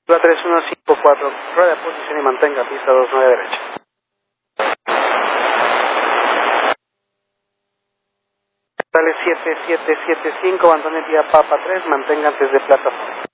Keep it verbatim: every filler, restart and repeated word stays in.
La tres uno cinco cuatro, rueda de posición y mantenga pista dos nueve derecha. Sale siete siete siete cinco, abandone vía Papa tres, mantenga antes de plataforma.